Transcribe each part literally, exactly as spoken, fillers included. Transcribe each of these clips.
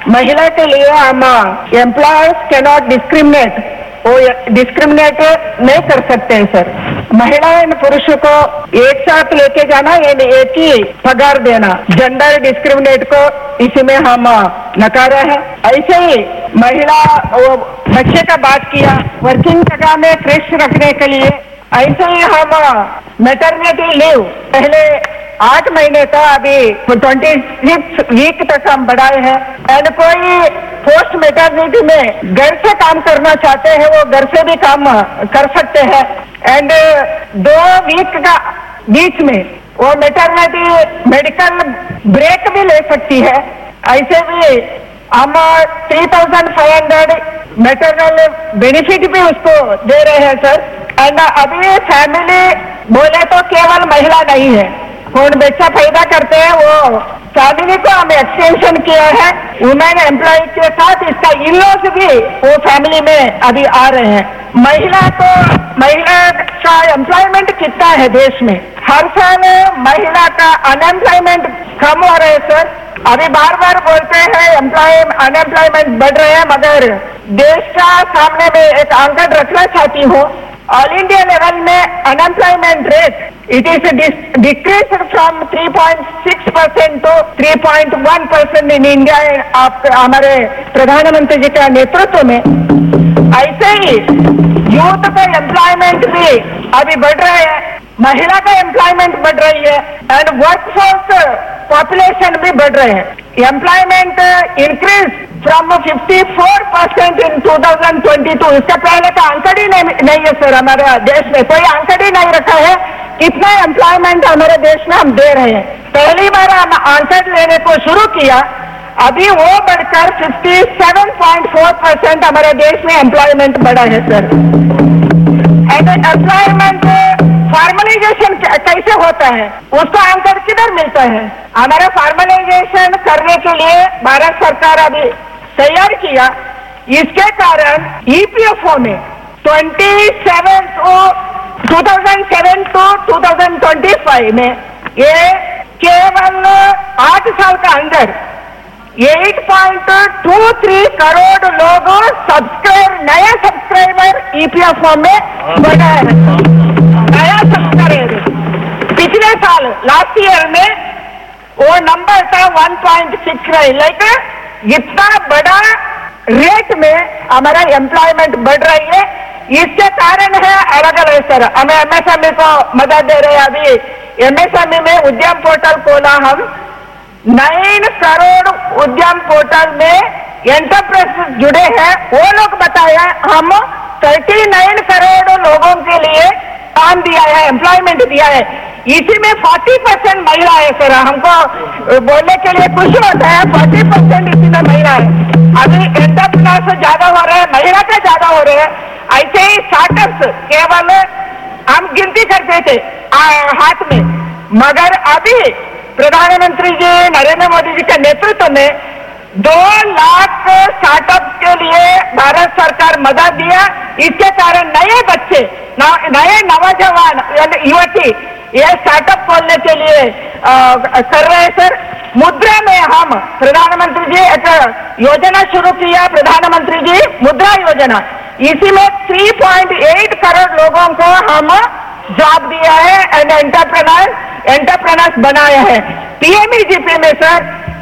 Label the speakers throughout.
Speaker 1: महिला के लिए हम एम्प्लॉयर्स कैन नॉट डिस्क्रिमिनेट, वो डिस्क्रिमिनेट नहीं कर सकते हैं सर। महिला एंड पुरुषों को एक साथ लेके जाना, एंड एक ही पगार देना, जेंडर डिस्क्रिमिनेट को इसी में हम नकारा है। ऐसे ही महिला वो बच्चे का बात किया, वर्किंग जगह में क्रेश रखने के लिए, ऐसे ही हम मैटरनिटी लीव पहले आठ महीने था, अभी ट्वेंटी सिक्स वीक तक हम बढ़ाए हैं। एंड कोई पोस्ट मैटरनिटी में घर से काम करना चाहते हैं, वो घर से भी काम कर सकते हैं। एंड दो वीक का बीच में वो मैटरनिटी मेडिकल ब्रेक भी ले सकती है। ऐसे भी हम three thousand five hundred maternal benefit भी उसको दे रहे हैं सर। एंड अभी फैमिली बोले तो केवल महिला नहीं है, कौन बच्चा पैदा करते हैं वो फैमिली को हम एक्सटेंशन किया है वुमेन एम्प्लॉय के साथ, इसका इनलॉज भी वो फैमिली में अभी आ रहे हैं। महिला को महिला का एम्प्लॉयमेंट कितना है देश में? हर साल महिला का अनएम्प्लॉयमेंट कम हो रहे हैं सर। अभी बार बार बोलते हैं एम्प्लॉय अनएम्प्लॉयमेंट बढ़ रहे हैं, मगर देश का सामने में एक आंकड़ा रखना चाहती हूँ। ऑल इंडिया लेवल में unemployment rate it is decrease from three point six percent to three point one percent in India. आप हमारे प्रधानमंत्री जी के नेतृत्व में ऐसे ही यूथ का एम्प्लॉयमेंट भी अभी बढ़ रहे हैं, महिला का एम्प्लॉयमेंट बढ़ रही है, एंड वर्कफोर्स पॉपुलेशन भी बढ़ रहे हैं। Employment increase from fifty four percent in two thousand twenty two. इसका पहले का आंकड़ा ही नहीं, नहीं है सर, हमारे देश में कोई आंकड़ा ही नहीं रखा है कितना एम्प्लॉयमेंट हमारे देश में हम दे रहे हैं। पहली बार हम आंकड़ा लेने को शुरू किया, अभी वो बढ़कर fifty seven point four percent हमारे देश में एम्प्लॉयमेंट बढ़ा है सर। एंड एम्प्लॉयमेंट फॉर्मलाइजेशन कैसे होता है, उसका आंकड़ा किधर मिलता है? हमारा फॉर्मलाइजेशन करने के लिए भारत सरकार अभी तैयार किया, इसके कारण ईपीएफओ में twenty seven two thousand seven to two thousand twenty five में ये केवल आठ साल का अंदर eight point two three crore लोग सब्सक्राइब नया सब्सक्राइबर ईपीएफओ में बढ़ा है। नया सब्सक्राइबर पिछले साल लास्ट ईयर में वो नंबर था one point six nine. Like इतना बड़ा रेट में हमारा एम्प्लॉयमेंट बढ़ रही है। इसके कारण है अलग अलग सर, हमें एमएसएमई को मदद दे रहे हैं। अभी एमएसएमई में उद्यम पोर्टल खोला, हम नाइन करोड़ उद्यम पोर्टल में एंटरप्राइज जुड़े हैं। वो लोग बताया हम थर्टी नाइन करोड़ लोगों के लिए काम दिया है, एम्प्लॉयमेंट दिया है। इसी में फोर्टी परसेंट महिला है सर। हमको बोलने के लिए खुश होता है, फोर्टी परसेंट इसी में महिला है। अभी एंटरप्रेन्योर्स ज्यादा हो रहे हैं, महिला का ज्यादा हो रहे हैं। ऐसे ही स्टार्टअप्स केवल हम गिनती करते थे हाथ में, मगर अभी प्रधानमंत्री जी नरेंद्र मोदी जी के नेतृत्व में दो लाख स्टार्टअप के लिए भारत सरकार मदद दिया। इसके कारण नए बच्चे, नए नौजवान युवती ये स्टार्टअप खोलने के लिए आ, कर रहे हैं सर। मुद्रा में हम प्रधानमंत्री जी एक योजना शुरू किया, प्रधानमंत्री जी मुद्रा योजना। इसी में थ्री पॉइंट एट करोड़ लोगों को हम जॉब दिया है एंड एंटरप्रेन्योर एंटरप्रेन्योर्स बनाया है। पीएमईजीपी में सर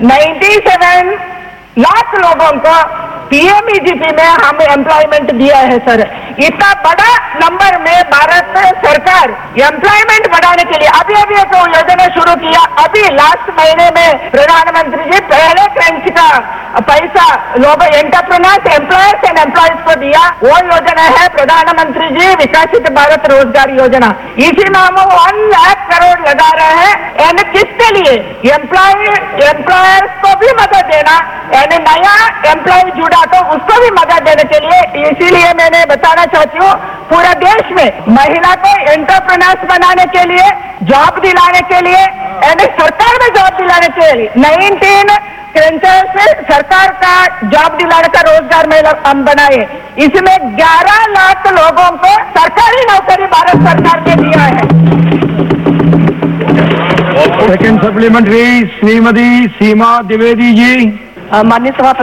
Speaker 1: सत्तानवे लाख लोगों को पीएमईजीपी में हम एम्प्लॉयमेंट दिया है सर। इतना बड़ा नंबर में भारत सरकार एम्प्लॉयमेंट बढ़ाने के लिए अभी अभी एक योजना शुरू किया। अभी लास्ट महीने में प्रधानमंत्री जी पहले क्रेंच का पैसा लोग एंटरप्रेन्योर्स एम्प्लॉयर्स एंड एम्प्लॉयज को दिया। वो योजना है प्रधानमंत्री जी विकसित भारत रोजगार योजना। इसी में हम वन लाख करोड़ लगा रहे हैं। एंड किसके लिए? एम्प्लॉय एम्प्लॉयर्स को भी मदद देना, यानी नया एम्प्लॉय जुड़ा तो उसको भी मदद देने के लिए। इसीलिए मैंने बताना चाहती हूँ पूरे देश में महिला को एंटरप्रेन्योर्स बनाने के लिए, जॉब दिलाने के लिए, यानी सरकार में जॉब दिलाने के लिए नाइनटीन क्रेंचर से सरकार का जॉब दिलाने का रोजगार में हम बनाए। इसमें ग्यारह लाख लोगों को सरकारी नौकरी भारत सरकार ने दिया है।
Speaker 2: सेकंड सप्लीमेंट्री श्रीमती सीमा द्विवेदी जी।
Speaker 1: माननीय सभापति